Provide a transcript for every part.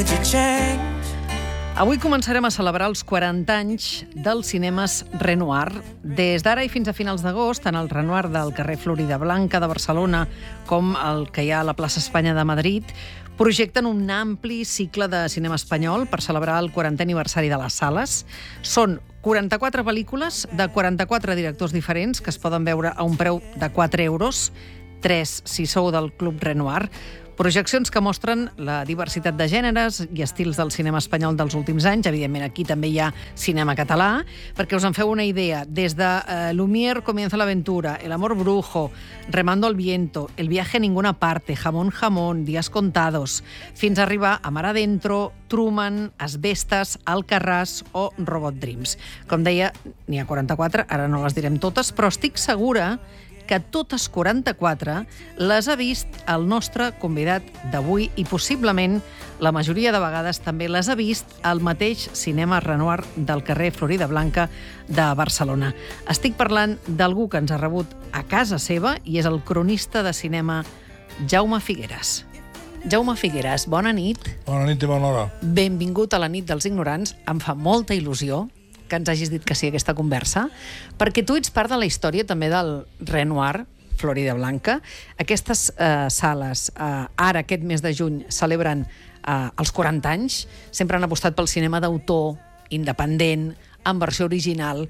Avui començarem a celebrar els 40 anys dels cinemes Renoir. Des d'ara i fins a finals d'agost, tant el Renoir del carrer Floridablanca de Barcelona com el que hi ha a la plaça Espanya de Madrid projecten un ampli cicle de cinema espanyol per celebrar el 40è aniversari de les sales. Són 44 pel·lícules de 44 directors diferents que es poden veure a un preu de 4 euros, 3 si sou del Club Renoir. Projeccions que mostren la diversitat de gèneres i estils del cinema espanyol dels últims anys. Evidentment, aquí també hi ha cinema català, perquè us en feu una idea. Des de Lumière comienza la aventura, El amor brujo, Remando al viento, El viaje a ninguna parte, Jamón jamón, Días contados, fins a arribar a Mar adentro, Truman, Asbestas, Alcarràs o Robot Dreams. Com deia, n'hi ha 44, ara no les direm totes, però estic segura que totes 44 les ha vist el nostre convidat d'avui i possiblement la majoria de vegades també les ha vist al mateix cinema Renoir del carrer Floridablanca de Barcelona. Estic parlant d'algú que ens ha rebut a casa seva i és el cronista de cinema Jaume Figueras. Jaume Figueras, bona nit. Bona nit i bona hora. Benvingut a la nit dels ignorants. Em fa molta il·lusió que ens hagis dit que sí a aquesta conversa, perquè tu ets part de la història també del Renoir, Floridablanca. Aquestes sales, ara, aquest mes de juny, celebren els 40 anys. Sempre han apostat pel cinema d'autor, independent, en versió original.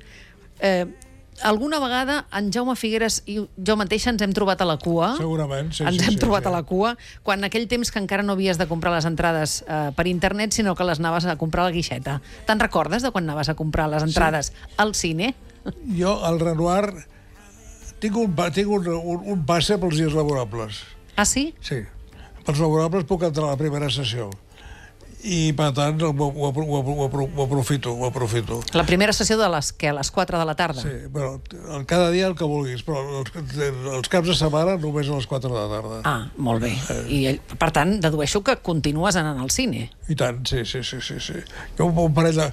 Alguna vegada en Jaume Figueras i jo mateixa ens hem trobat a la cua. Segurament, sí. Ens hem trobat a la cua, quan en aquell temps que encara no havies de comprar les entrades per internet, sinó que les anaves a comprar a la guixeta. Te'n recordes de quan anaves a comprar les entrades al cine? Jo, al Renoir, tinc un passe pels dies laborables. Ah, sí? Sí. Pels laborables puc entrar a la primera sessió. I, per tant, ho aprofito. La primera sessió de les 4 de la tarda? Sí, però cada dia el que vulguis, però els caps de setmana només a les 4 de la tarda. Ah, molt bé. I, per tant, dedueixo que continues anant al cine. I tant, sí. Jo un parell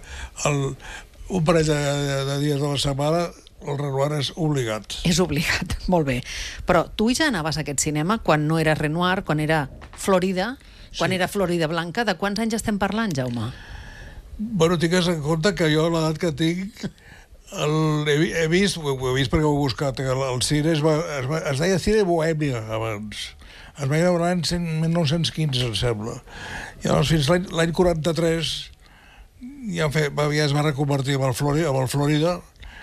de dies de la setmana el Renoir és obligat. És obligat, molt bé. Però tu ja anaves a aquest cinema quan no era Renoir, quan era Florida, quan era Floridablanca. De quants anys estem parlant, Jaume? Bueno, tingues en compte que jo, a l'edat que tinc, he vist perquè ho he buscat, el cine es deia Cine Bohèmia abans. Es veia l'any 1915, em sembla. I llavors fins l'any 43 ja es va reconvertir amb el Florida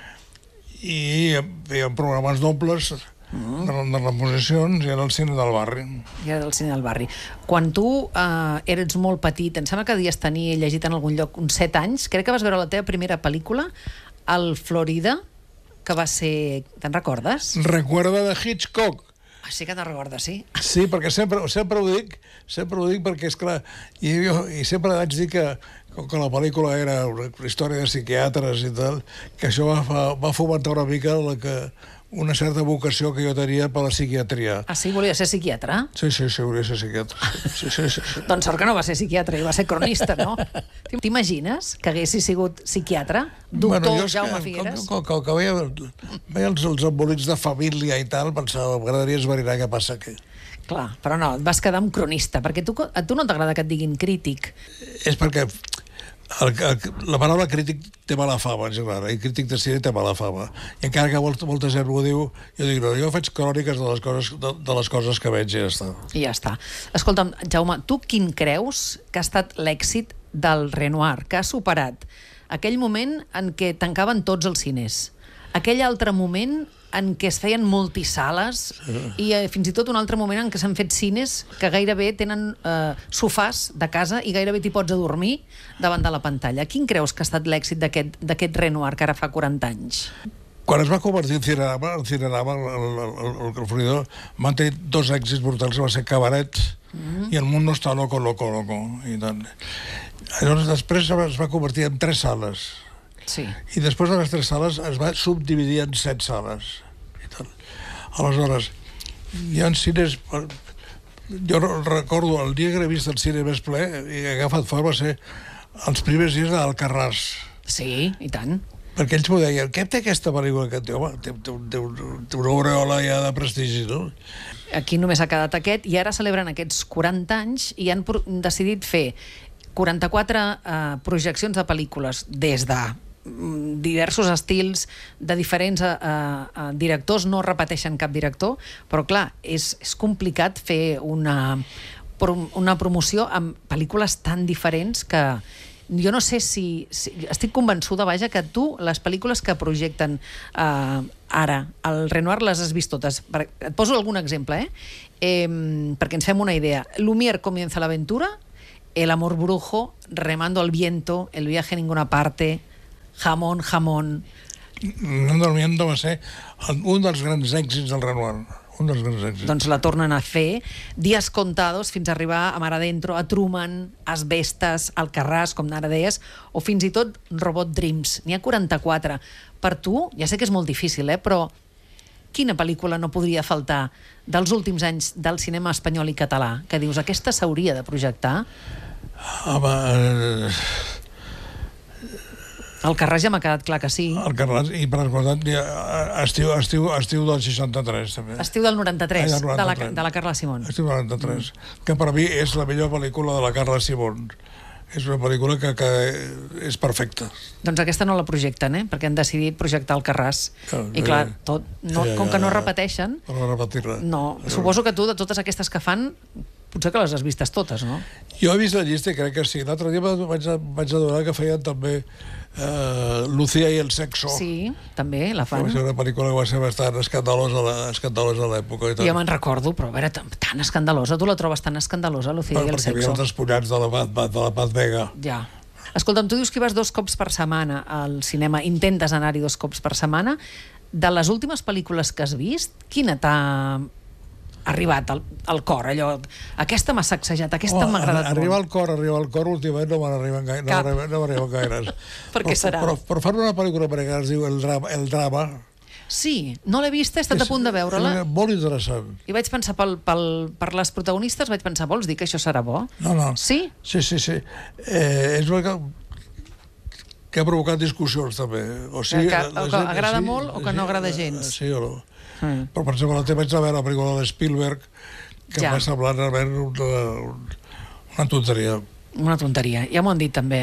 i feien programes dobles de reposicions i era el cine del barri. I era el cine del barri. Quan tu eres molt petit, em sembla que devies tenir llegit en algun lloc uns 7 anys, crec que vas veure la teva primera pel·lícula al Florida, que va ser... Te'n recordes? Recuerda de Hitchcock. Sí que te'n recordes, sí. Sí, perquè sempre ho dic perquè, esclar, i sempre vaig dir que la pel·lícula era una història de psiquiatres i tal, que això va fomentar una mica una certa vocació que jo tenia per la psiquiatria. Ah, sí? Volia ser psiquiatre? Sí, volia ser psiquiatre. Sí. Doncs sort que no va ser psiquiatre, va ser cronista, no? T'imagines que haguessis sigut psiquiatre? Doctor Jaume Figueras? Que veia els embolics de família i tal, pensava, m'agradaria esverinar què passa aquí. Clar, però no, et vas quedar amb cronista, perquè a tu no t'agrada que et diguin crític. És perquè la paraula crític té mala fama en general, i crític de cine té mala fama, i encara que molta gent ho diu, jo dic, no, jo faig cròniques de les coses que veig i ja està. I ja està. Escolta'm, Jaume, tu quin creus que ha estat l'èxit del Renoir, que ha superat aquell moment en què tancaven tots els cines, aquell altre moment en què es feien multisales i fins i tot un altre moment en què s'han fet cines que gairebé tenen sofàs de casa i gairebé t'hi pots adormir davant de la pantalla. Quin creus que ha estat l'èxit d'aquest Renoir que ara fa 40 anys? Quan es va convertir en Cinerama, el Florida van tenir 2 èxits brutals, va ser Cabaret i El mundo está loco. I tant. Llavors després es va convertir en 3 sales. Sí. I després de les 3 sales es va subdividir en 7 sales. Aleshores, hi ha cines... Jo recordo el dia que he vist el cine més ple i he agafat fort va ser els primers dies d'Alcarràs. Sí, i tant. Perquè ells m'ho deien, què té aquesta pel·lícula que té? Home, té una aureola ja de prestigi, no? Aquí només ha quedat aquest, i ara celebren aquests 40 anys i han decidit fer 44 projeccions de pel·lícules des de diversos estils, de diferents directors, no repeteixen cap director, però clar, és complicat fer una promoció amb pel·lícules tan diferents que jo no sé si estic convençuda, vaja, que tu, les pel·lícules que projecten ara, el Renoir, les has vist totes. Et poso algun exemple, perquè ens fem una idea. Lumière comienza la aventura, El amor brujo, Remando al viento, El viaje a ninguna parte, Jamón, jamón... Remando al viento va ser un dels grans èxits del Renoir. Un dels grans èxits. Doncs la tornen a fer. Días contados, fins a arribar a Mar Adentro, a Truman, Asbestes, Alcarràs, com ara deies, o fins i tot Robot Dreams. N'hi ha 44. Per tu, ja sé que és molt difícil, però quina pel·lícula no podria faltar dels últims anys del cinema espanyol i català? Que dius, aquesta s'hauria de projectar? Home... Alcarràs ja m'ha quedat clar que sí. Alcarràs, i per descomptat, estiu del 63, també. Estiu del 93, de la Carla Simón. Estiu del 93, que per mi és la millor pel·lícula de la Carla Simón. És una pel·lícula que és perfecta. Doncs aquesta no la projecten, perquè han decidit projectar Alcarràs. I clar, com que no repeteixen... Per no repetir-la. No, suposo que tu, de totes aquestes que fan, potser que les has vistes totes, no? Jo he vist la llista i crec que sí. L'altre dia vaig adonar que feien també Lucía y el sexo. Sí, també la fan. Va ser una pel·lícula que va ser bastant escandalosa a l'època. Jo me'n recordo, però a veure, tan escandalosa. Tu la trobes tan escandalosa, Lucía y el sexo? Perquè hi havia els despullats de la Paz Vega. Ja. Escolta'm, tu dius que hi vas 2 cops per setmana al cinema, intentes anar-hi 2 cops per setmana. De les últimes pel·lícules que has vist, quina t'ha arribat al cor, allò, aquesta m'ha sacsejat, aquesta m'ha agradat molt. Arriba al cor, últimament no m'arriben gaires. Per què serà? Però fan una pel·lícula que es diu El drama. Sí, no l'he vista, he estat a punt de veure-la. Molt interessant. I vaig pensar, per les protagonistes, vaig pensar, vols dir que això serà bo? No. Sí? Sí. És una que ha provocat discussions, també. O sigui, que agrada molt o que no agrada gens? Sí o no. Però, per exemple, vaig a veure la pel·lícula de Spielberg, que em va semblar realment una tonteria. Una tonteria. Ja m'ho han dit també,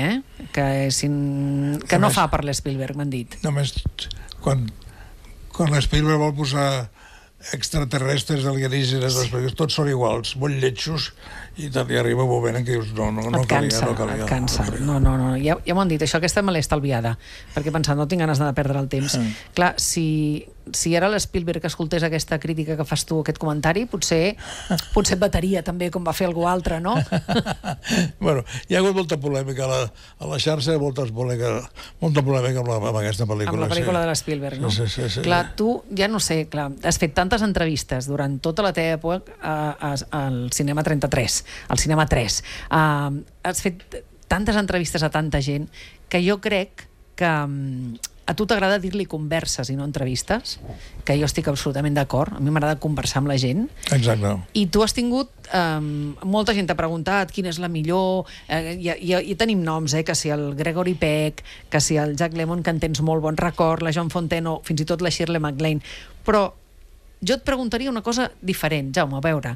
que no fa per l'Spielberg, m'han dit. Només quan l'Spielberg vol posar extraterrestres, alienígenes, tots són iguals, molt lletjos, i arriba un moment en què dius no calia. Et cansa. No. Ja m'ho han dit, això, aquesta me l'he estalviada, perquè pensant, no tinc ganes de perdre el temps. Clar, si ara l'Spielberg escoltés aquesta crítica que fas tu, aquest comentari, potser et bataria també, com va fer algú altre, no? Bueno, hi ha hagut molta polèmica a la xarxa, molta polèmica amb aquesta pel·lícula. Amb la pel·lícula de l'Spielberg, no? Sí. Clar, tu, ja no sé, has fet tantes entrevistes durant tota la teva època al Cinema 33, al Cinema 3. Has fet tantes entrevistes a tanta gent que jo crec que a tu t'agrada dir-li converses i no entrevistes, que jo estic absolutament d'acord. A mi m'agrada conversar amb la gent. Exacte. I tu has tingut... molta gent t'ha preguntat quina és la millor... I tenim noms, que si el Gregory Peck, que si el Jack Lemmon, que en tens molt bon record, la Joan Fontaine o fins i tot la Shirley MacLaine. Però jo et preguntaria una cosa diferent, Jaume, a veure.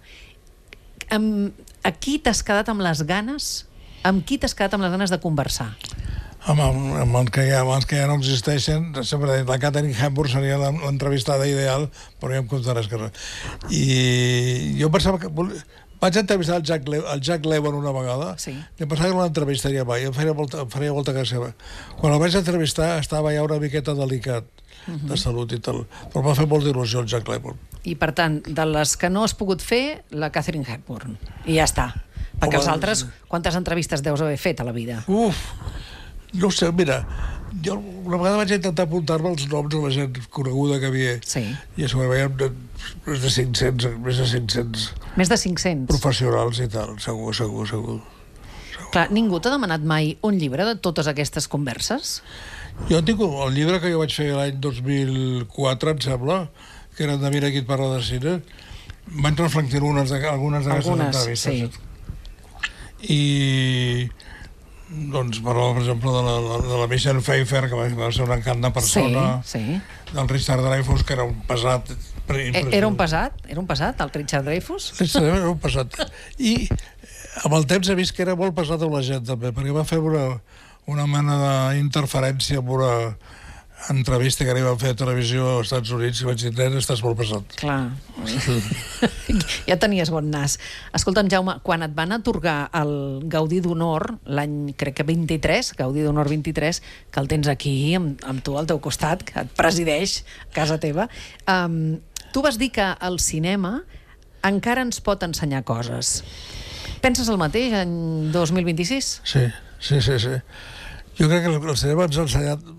A qui t'has quedat amb les ganes? Amb qui t'has quedat amb les ganes de conversar? Amb els que ja no existeixen, sempre he dit, la Katharine Hepburn seria l'entrevistada ideal, però ja em contaràs que no. I jo pensava que... Vaig entrevistar el Jack Lemmon una vegada, i em pensava que no l'entrevistaria mai, em faria molta gràcia. Quan el vaig entrevistar estava ja una miqueta delicat de salut i tal, però m'ha fet molta il·lusió el Jack Lemmon. I per tant, de les que no has pogut fer, la Katharine Hepburn. I ja està. Perquè els altres, quantes entrevistes deus haver fet a la vida? No sé, mira, jo una vegada vaig intentar apuntar-me els noms de la gent coneguda que havia. I a sobre veiem més de 500. Més de 500? Professionals i tal, segur. Clar, ningú t'ha demanat mai un llibre de totes aquestes converses? Jo tinc el llibre que jo vaig fer l'any 2004, em sembla, que era de Mira qui et parla de cine. Vaig reflectir algunes d'aquestes entrevistes. I... doncs parlava, per exemple, de la Michelle Pfeiffer, que va ser un encant de persona, del Richard Dreyfuss, que era un pesat. Era un pesat? Era un pesat, el Richard Dreyfuss? Era un pesat. I amb el temps he vist que era molt pesat amb la gent, també, perquè va fer una mena d'interferència amb una entrevista que li van fer a televisió als Estats Units i vaig dir, nen, estàs molt pesat. Clar. Ja tenies bon nas. Escolta'm, Jaume, quan et van atorgar el Gaudí d'Honor, l'any, crec que 23, Gaudí d'Honor 23, que el tens aquí, amb tu al teu costat, que et presideix a casa teva, tu vas dir que el cinema encara ens pot ensenyar coses. Penses el mateix en 2026? Sí. Jo crec que el cinema ens ha ensenyat